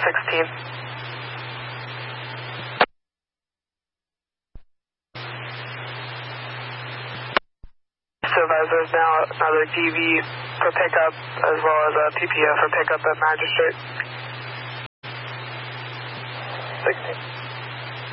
16. Supervisor is now another DV for pickup as well as a PPO for pickup at Magistrate. 16.